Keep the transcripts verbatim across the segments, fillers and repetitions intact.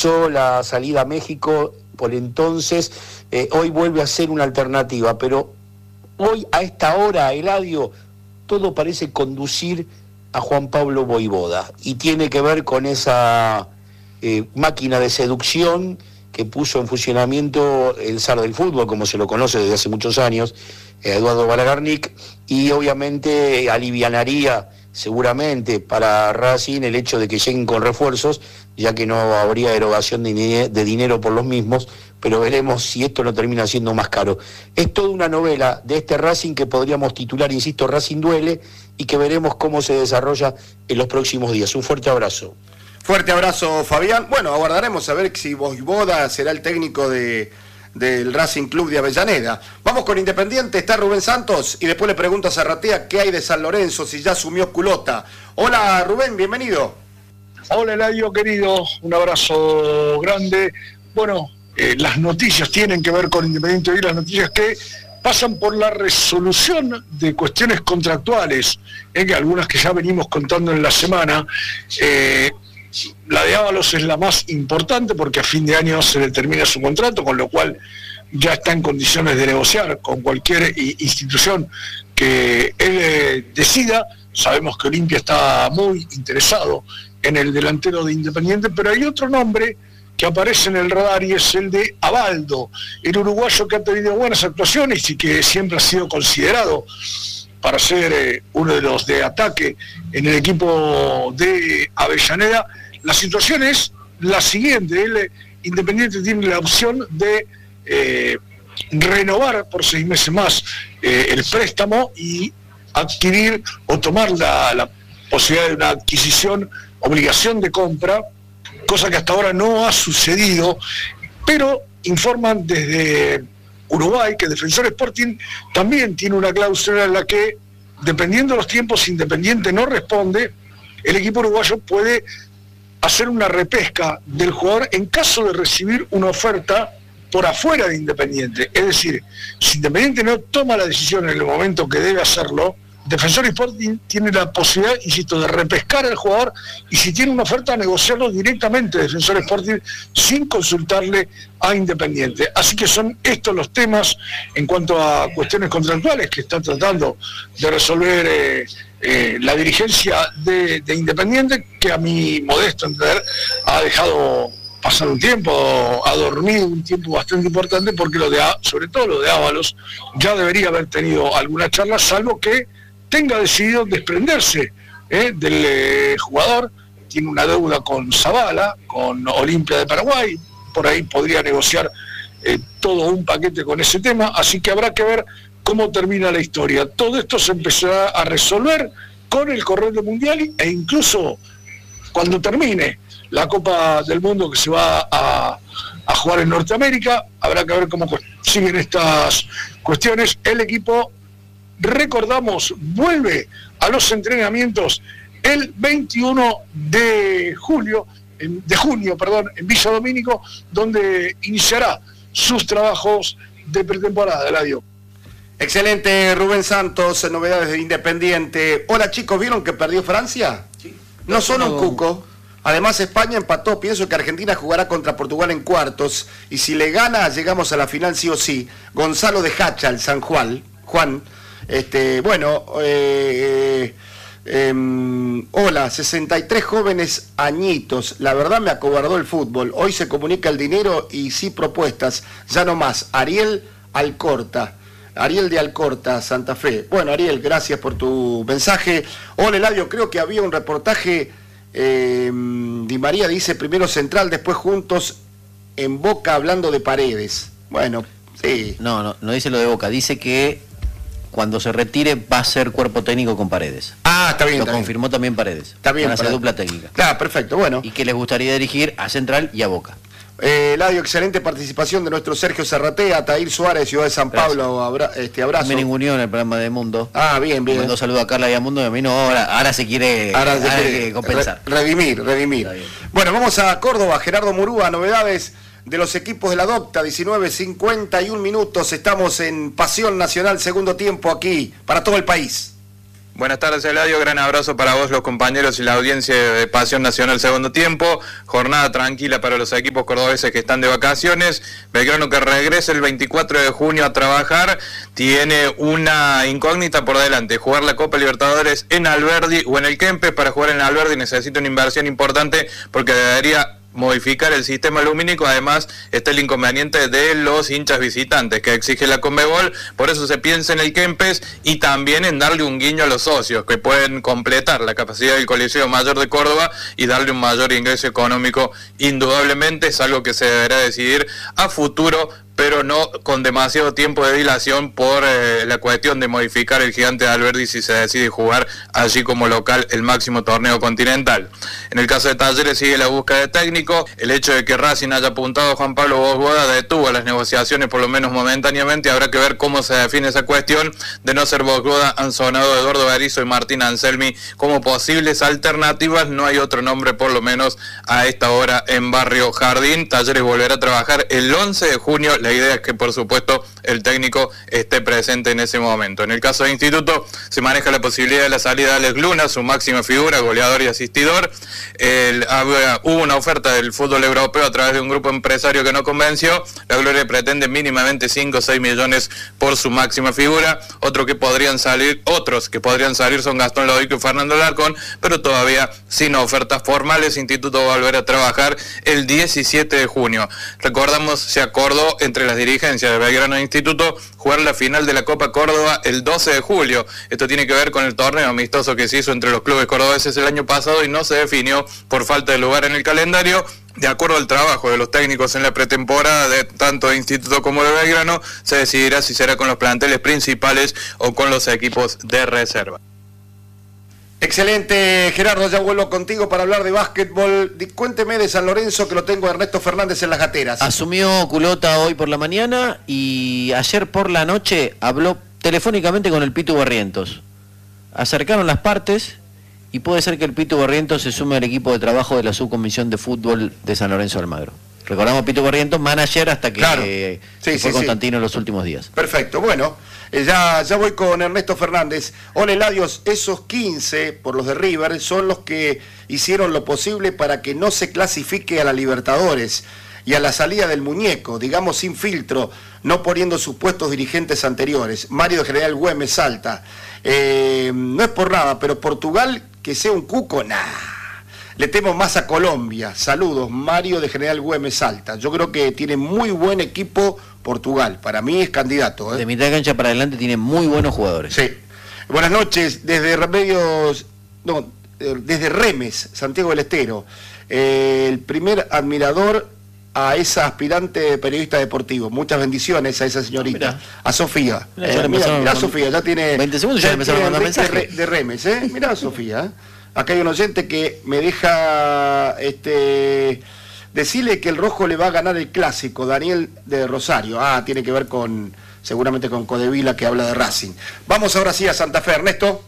utilizó la salida a México por entonces, eh, hoy vuelve a ser una alternativa, pero hoy a esta hora, Eladio, todo parece conducir a Juan Pablo Vojvoda, y tiene que ver con esa eh, máquina de seducción que puso en funcionamiento el zar del fútbol, como se lo conoce desde hace muchos años, eh, Eduardo Balagarnik, y obviamente alivianaría seguramente para Racing el hecho de que lleguen con refuerzos, ya que no habría erogación de, de dinero por los mismos, pero veremos si esto no termina siendo más caro. Es toda una novela de este Racing que podríamos titular, insisto, Racing Duele, y que veremos cómo se desarrolla en los próximos días. Un fuerte abrazo. Fuerte abrazo, Fabián. Bueno, aguardaremos a ver si Vojvoda será el técnico de, del Racing Club de Avellaneda. Vamos con Independiente, está Rubén Santos, y después le pregunto a Zarratea qué hay de San Lorenzo, si ya asumió Culota. Hola, Rubén, bienvenido. Hola, Eladio, querido, un abrazo grande. Bueno, eh, las noticias tienen que ver con Independiente y las noticias que pasan por la resolución de cuestiones contractuales, eh, que algunas que ya venimos contando en la semana. Eh, la de Ábalos es la más importante porque a fin de año se le termina su contrato, con lo cual ya está en condiciones de negociar con cualquier institución que él eh, decida. Sabemos que Olimpia está muy interesado en el delantero de Independiente, pero hay otro nombre que aparece en el radar y es el de Abaldo, el uruguayo que ha tenido buenas actuaciones y que siempre ha sido considerado para ser eh, uno de los de ataque en el equipo de Avellaneda. La situación es la siguiente: el Independiente tiene la opción de eh, renovar por seis meses más eh, el préstamo y adquirir o tomar la, la posibilidad de una adquisición, obligación de compra, cosa que hasta ahora no ha sucedido, pero informan desde Uruguay que Defensor Sporting también tiene una cláusula en la que, dependiendo de los tiempos, Independiente no responde, el equipo uruguayo puede hacer una repesca del jugador en caso de recibir una oferta por afuera de Independiente. Es decir, si Independiente no toma la decisión en el momento que debe hacerlo, Defensor Sporting tiene la posibilidad, insisto, de repescar al jugador, y si tiene una oferta, negociarlo directamente Defensor Sporting sin consultarle a Independiente. Así que son estos los temas en cuanto a cuestiones contractuales que está tratando de resolver eh, eh, la dirigencia de, de Independiente, que a mi modesto entender ha dejado pasar un tiempo, ha dormido un tiempo bastante importante, porque lo de, sobre todo lo de Ábalos, ya debería haber tenido alguna charla, salvo que tenga decidido desprenderse eh, del eh, jugador. Tiene una deuda con Zavala, con Olimpia de Paraguay, por ahí podría negociar eh, todo un paquete con ese tema, así que habrá que ver cómo termina la historia. Todo esto se empezará a resolver con el correr del Mundial, e incluso cuando termine la Copa del Mundo, que se va a, a jugar en Norteamérica, habrá que ver cómo siguen estas cuestiones. El equipo, recordamos, vuelve a los entrenamientos el veintiuno de julio, de junio, perdón, en Villa Domínico, donde iniciará sus trabajos de pretemporada. Eladio. Excelente, Rubén Santos, novedades de Independiente. Hola, chicos, ¿vieron que perdió Francia? Sí. No son un cuco. Además, España empató. Pienso que Argentina jugará contra Portugal en cuartos, y si le gana, llegamos a la final sí o sí. Gonzalo de Hacha, el San Juan, Juan, este, bueno, eh, eh, eh, hola, sesenta y tres jóvenes añitos, la verdad me acobardó el fútbol, hoy se comunica el dinero y sí propuestas, ya no más. Ariel Alcorta, Ariel de Alcorta, Santa Fe. Bueno, Ariel, gracias por tu mensaje. Hola, Eladio, creo que había un reportaje, eh, Di María dice primero Central, después Juntos en Boca, hablando de Paredes. Bueno, sí. No, no, no dice lo de Boca, dice que cuando se retire va a ser cuerpo técnico con Paredes. Ah, está bien. Lo está confirmó bien. también Paredes. Está bien. Van a ser para... dupla técnica. Claro, perfecto, bueno. Y que les gustaría dirigir a Central y a Boca. Eh, Eladio, excelente participación de nuestro Sergio Zarratea, Tair Suárez, Ciudad de San Pablo, abra, este abrazo. Me ninguneó en el programa de Mundo. Ah, bien, bien. Mandó saludo a Carla y a Mundo, y a mí no, ahora, ahora se quiere, ahora se ahora quiere compensar. Re, redimir, redimir. Bueno, vamos a Córdoba, Gerardo Murúa, novedades de los equipos de la Docta, diecinueve cincuenta y uno minutos, estamos en Pasión Nacional, segundo tiempo aquí, para todo el país. Buenas tardes, Eladio. Gran abrazo para vos, los compañeros y la audiencia de Pasión Nacional Segundo Tiempo. Jornada tranquila para los equipos cordobeses que están de vacaciones. Belgrano, que regresa el veinticuatro de junio a trabajar, tiene una incógnita por delante: jugar la Copa Libertadores en Alberdi o en el Kempes. Para jugar en Alberdi necesita una inversión importante porque debería modificar el sistema lumínico. Además está el inconveniente de los hinchas visitantes que exige la Conmebol. Por eso se piensa en el Kempes y también en darle un guiño a los socios que pueden completar la capacidad del Coliseo Mayor de Córdoba y darle un mayor ingreso económico. Indudablemente es algo que se deberá decidir a futuro, pero no con demasiado tiempo de dilación por eh, la cuestión de modificar el Gigante de Alberdi si se decide jugar allí como local el máximo torneo continental. En el caso de Talleres sigue la búsqueda de técnico. El hecho de que Racing haya apuntado a Juan Pablo Bosboda detuvo las negociaciones por lo menos momentáneamente. Habrá que ver cómo se define esa cuestión. De no ser Bosboda, han sonado Eduardo Berizzo y Martín Anselmi como posibles alternativas. No hay otro nombre por lo menos a esta hora en Barrio Jardín. Talleres volverá a trabajar el once de junio. La idea es que, por supuesto, el técnico esté presente en ese momento. En el caso de Instituto, se maneja la posibilidad de la salida de Alex Luna, su máxima figura, goleador y asistidor. El, había, hubo una oferta del fútbol europeo a través de un grupo empresario que no convenció. La Gloria pretende mínimamente cinco o seis millones por su máxima figura. Otro que podrían salir, otros que podrían salir son Gastón Lodico y Fernando Larcón, pero todavía sin ofertas formales. Instituto va a volver a trabajar el diecisiete de junio. Recordamos, se acordó entre las dirigencias de Belgrano e Instituto jugar la final de la Copa Córdoba el doce de julio. Esto tiene que ver con el torneo amistoso que se hizo entre los clubes cordobeses el año pasado y no se definió por falta de lugar en el calendario. De acuerdo al trabajo de los técnicos en la pretemporada de tanto de Instituto como de Belgrano, se decidirá si será con los planteles principales o con los equipos de reserva. Excelente, Gerardo, ya vuelvo contigo para hablar de básquetbol. Cuénteme de San Lorenzo, que lo tengo a Ernesto Fernández en las gateras. Asumió Culota hoy por la mañana y ayer por la noche habló telefónicamente con el Pitu Barrientos. Acercaron las partes y puede ser que el Pitu Barrientos se sume al equipo de trabajo de la subcomisión de fútbol de San Lorenzo de Almagro. Recordamos Pitu Barrientos, manager hasta que claro. eh, sí, fue sí, Constantino sí. en los últimos días. Perfecto, bueno, eh, ya, ya voy con Ernesto Fernández. Hola, Eladios, esos quince por los de River son los que hicieron lo posible para que no se clasifique a la Libertadores y a la salida del muñeco, digamos sin filtro, no poniendo supuestos dirigentes anteriores. Mario de General Güemes, Salta. Eh, no es por nada, pero Portugal, que sea un cuco, nah. Le temo más a Colombia. Saludos, Mario de General Güemes, Salta. Yo creo que tiene muy buen equipo Portugal. Para mí es candidato. ¿eh? De mitad de cancha para adelante tiene muy buenos jugadores. Sí. Buenas noches, desde Remedios, no, desde Remes, Santiago del Estero. Eh, el primer admirador a esa aspirante periodista deportivo. Muchas bendiciones a esa señorita. Mirá. A Sofía. Mirá, eh, mirá, mirá Sofía, ya tiene veinte segundos, ya, ya empezaron a mandar mensajes. De, de Remes, ¿eh? Mirá Sofía, ¿eh? Acá hay un oyente que me deja este decirle que el rojo le va a ganar el clásico, Daniel de Rosario. Ah, tiene que ver con, seguramente con Codevila, que habla de Racing. Vamos ahora sí a Santa Fe, Ernesto.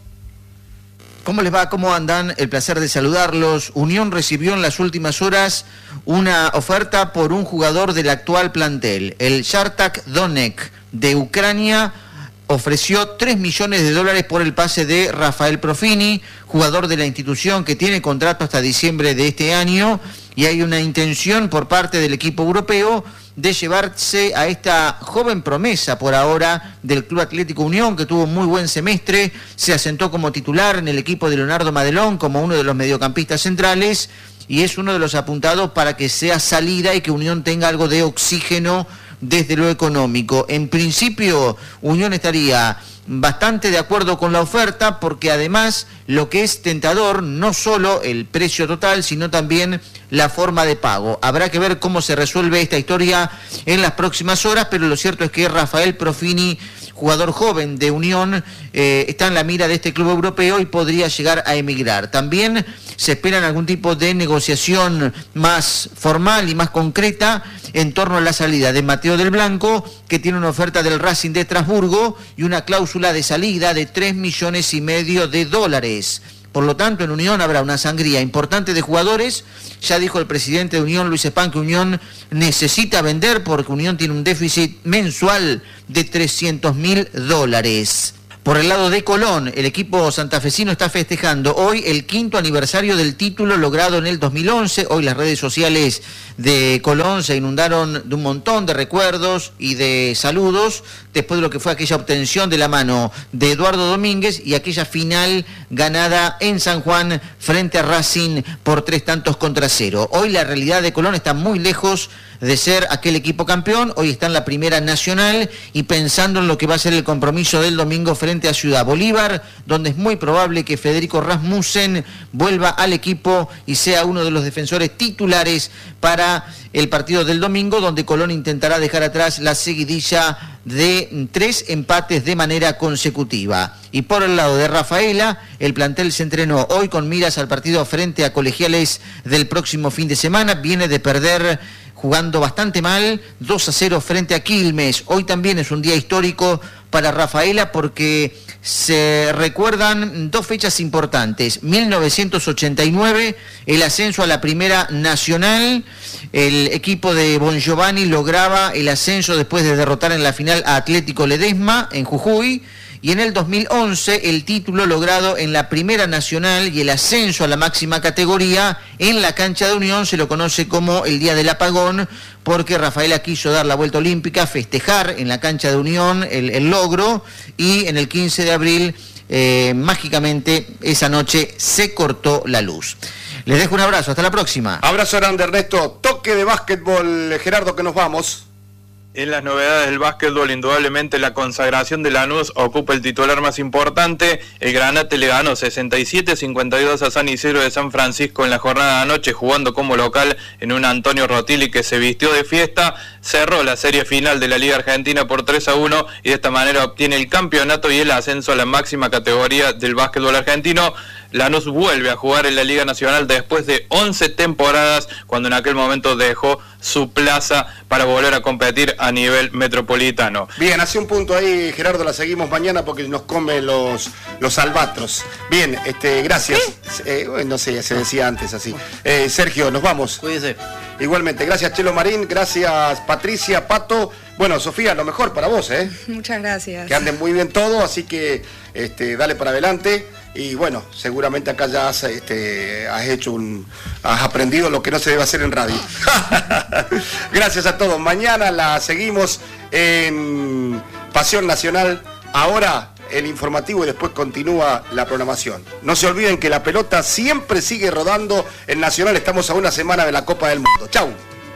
¿Cómo les va? ¿Cómo andan? El placer de saludarlos. Unión recibió en las últimas horas una oferta por un jugador del actual plantel. El Shartak Donetsk de Ucrania ofreció tres millones de dólares por el pase de Rafael Profini, jugador de la institución que tiene contrato hasta diciembre de este año, y hay una intención por parte del equipo europeo de llevarse a esta joven promesa por ahora del Club Atlético Unión, que tuvo un muy buen semestre, se asentó como titular en el equipo de Leonardo Madelón como uno de los mediocampistas centrales, y es uno de los apuntados para que sea salida y que Unión tenga algo de oxígeno desde lo económico. En principio, Unión estaría bastante de acuerdo con la oferta, porque además lo que es tentador, no solo el precio total, sino también la forma de pago. Habrá que ver cómo se resuelve esta historia en las próximas horas, pero lo cierto es que Rafael Profini, jugador joven de Unión, eh, está en la mira de este club europeo y podría llegar a emigrar. También se esperan algún tipo de negociación más formal y más concreta en torno a la salida de Mateo del Blanco, que tiene una oferta del Racing de Estrasburgo y una cláusula de salida de tres millones y medio de dólares. Por lo tanto, en Unión habrá una sangría importante de jugadores. Ya dijo el presidente de Unión, Luis Espán, que Unión necesita vender porque Unión tiene un déficit mensual de trescientos mil dólares. Por el lado de Colón, el equipo santafesino está festejando hoy el quinto aniversario del título logrado en el dos mil once. Hoy las redes sociales de Colón se inundaron de un montón de recuerdos y de saludos después de lo que fue aquella obtención de la mano de Eduardo Domínguez y aquella final ganada en San Juan frente a Racing por tres tantos contra cero. Hoy la realidad de Colón está muy lejos de ser aquel equipo campeón. Hoy está en la Primera Nacional y pensando en lo que va a ser el compromiso del domingo frente a Ciudad Bolívar, donde es muy probable que Federico Rasmussen vuelva al equipo y sea uno de los defensores titulares para el partido del domingo, donde Colón intentará dejar atrás la seguidilla de tres empates de manera consecutiva. Y por el lado de Rafaela, el plantel se entrenó hoy con miras al partido frente a Colegiales del próximo fin de semana. Viene de perder jugando bastante mal, dos a cero frente a Quilmes. Hoy también es un día histórico para Rafaela porque se recuerdan dos fechas importantes. mil novecientos ochenta y nueve, el ascenso a la Primera Nacional. El equipo de Bongiovanni lograba el ascenso después de derrotar en la final a Atlético Ledesma en Jujuy. Y en el dos mil once el título logrado en la Primera Nacional y el ascenso a la máxima categoría en la cancha de Unión se lo conoce como el Día del Apagón, porque Rafaela quiso dar la vuelta olímpica, festejar en la cancha de Unión el, el logro, y en el quince de abril eh, mágicamente esa noche se cortó la luz. Les dejo un abrazo, hasta la próxima. Abrazo grande, Ernesto. Toque de básquetbol, Gerardo, que nos vamos. En las novedades del básquetbol, indudablemente la consagración de Lanús ocupa el titular más importante. El Granate le ganó sesenta y siete a cincuenta y dos a San Isidro de San Francisco en la jornada de anoche, jugando como local en un Antonio Rotili que se vistió de fiesta. Cerró la serie final de la Liga Argentina por tres a uno y de esta manera obtiene el campeonato y el ascenso a la máxima categoría del básquetbol argentino. Lanús vuelve a jugar en la Liga Nacional después de once temporadas, cuando en aquel momento dejó su plaza para volver a competir a nivel metropolitano. Bien, hace un punto ahí, Gerardo, la seguimos mañana porque nos comen los, los albatros. Bien, este, gracias. Eh, bueno, no sé, se decía antes así. Eh, Sergio, nos vamos. Cuídese. Igualmente, gracias Chelo Marín, gracias Patricia, Pato. Bueno, Sofía, lo mejor para vos, ¿eh? Muchas gracias. Que anden muy bien todo, así que este, dale para adelante. Y bueno, seguramente acá ya has, este, has hecho un, has aprendido lo que no se debe hacer en radio. Gracias a todos. Mañana la seguimos en Pasión Nacional. Ahora el informativo y después continúa la programación. No se olviden que la pelota siempre sigue rodando en Nacional. Estamos a una semana de la Copa del Mundo. Chau.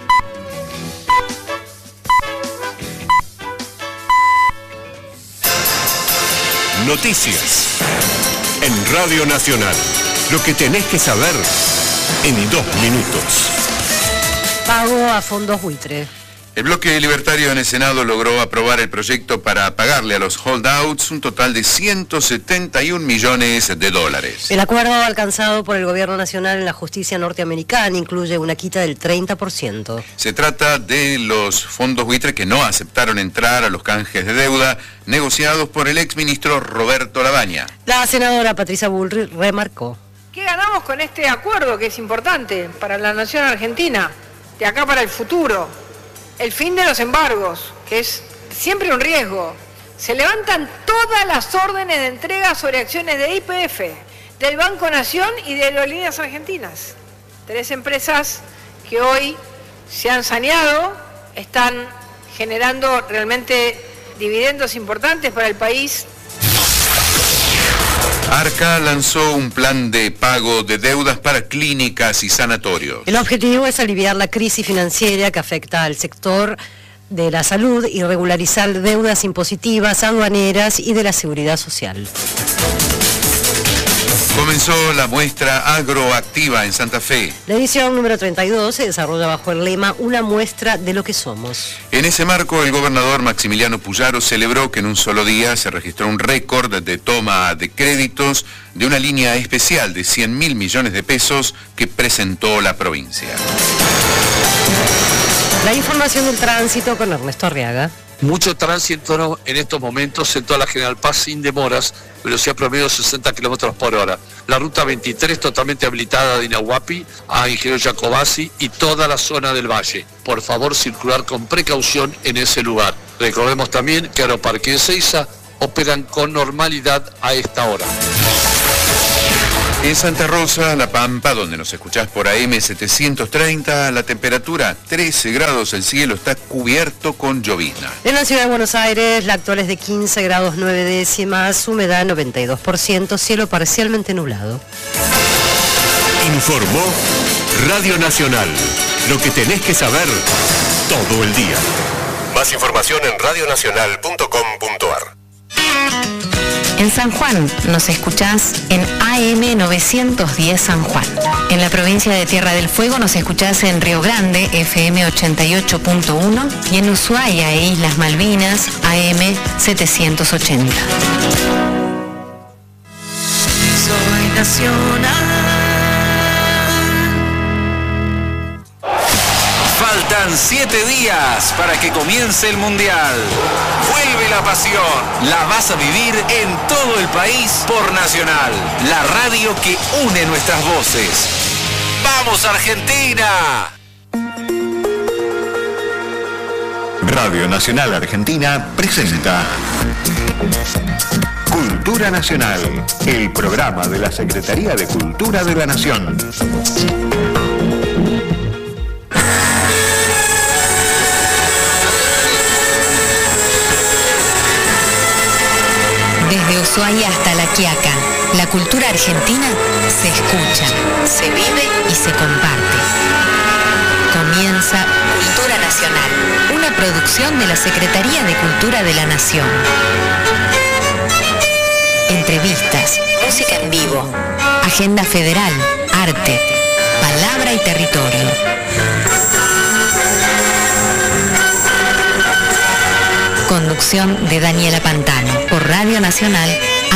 Noticias en Radio Nacional. Lo que tenés que saber en dos minutos. Pago a fondos buitre. El bloque libertario en el Senado logró aprobar el proyecto para pagarle a los holdouts un total de ciento setenta y un millones de dólares. El acuerdo alcanzado por el gobierno nacional en la justicia norteamericana incluye una quita del treinta por ciento. Se trata de los fondos buitre que no aceptaron entrar a los canjes de deuda negociados por el exministro Roberto Labaña. La senadora Patricia Bullrich remarcó: ¿qué ganamos con este acuerdo que es importante para la nación argentina, de acá para el futuro? El fin de los embargos, que es siempre un riesgo. Se levantan todas las órdenes de entrega sobre acciones de Y P F, del Banco Nación y de Aerolíneas Argentinas. Tres empresas que hoy se han saneado, están generando realmente dividendos importantes para el país. Arca lanzó un plan de pago de deudas para clínicas y sanatorios. El objetivo es aliviar la crisis financiera que afecta al sector de la salud y regularizar deudas impositivas, aduaneras y de la seguridad social. Comenzó la muestra agroactiva en Santa Fe. La edición número treinta y dos se desarrolla bajo el lema Una muestra de lo que somos. En ese marco, el gobernador Maximiliano Puyaro celebró que en un solo día se registró un récord de toma de créditos de una línea especial de cien mil millones de pesos que presentó la provincia. La información del tránsito con Ernesto Arriaga. Mucho tránsito en estos momentos en toda la General Paz sin demoras, velocidad promedio sesenta kilómetros por hora. La ruta veintitrés totalmente habilitada de Inahuapi a Ingeniero Jacobasi y toda la zona del valle. Por favor, circular con precaución en ese lugar. Recordemos también que Aeroparque de Ezeiza operan con normalidad a esta hora. En Santa Rosa, La Pampa, donde nos escuchás por A M setecientos treinta, la temperatura trece grados, el cielo está cubierto con llovizna. En la ciudad de Buenos Aires, la actual es de quince grados nueve décimas, humedad noventa y dos por ciento, cielo parcialmente nublado. Informó Radio Nacional. Lo que tenés que saber todo el día. Más información en radionacional punto com punto ar. En San Juan nos escuchás en A M novecientos diez San Juan. En la provincia de Tierra del Fuego nos escuchás en Río Grande, F M ochenta y ocho punto uno, y en Ushuaia e Islas Malvinas, A M setecientos ochenta. Soy nacional. Faltan siete días para que comience el Mundial. Vuelve la pasión. La vas a vivir en todo el país por Nacional, la radio que une nuestras voces. ¡Vamos, Argentina! Radio Nacional Argentina presenta Cultura Nacional, el programa de la Secretaría de Cultura de la Nación. Desde Ushuaia hasta La Quiaca, la cultura argentina se escucha, se vive y se comparte. Comienza Cultura Nacional, una producción de la Secretaría de Cultura de la Nación. Entrevistas, música en vivo, agenda federal, arte, palabra y territorio. Conducción de Daniela Pantano por Radio Nacional